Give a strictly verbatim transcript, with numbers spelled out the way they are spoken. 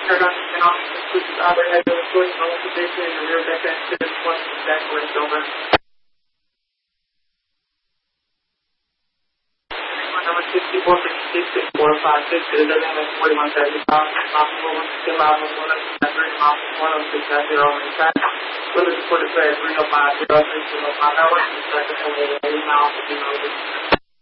Turn on the channel, which is overhead of the foot, normal position, and the rear deck end to the front, back away, over. Number sixty-four fifty-six, six four five six, it is a man that's forty-one seventy-five, possible one six five one one three, possible one oh six nine zero on the track. We're looking for the thread three oh five zero three two oh five hours, and the second one eight miles to be over.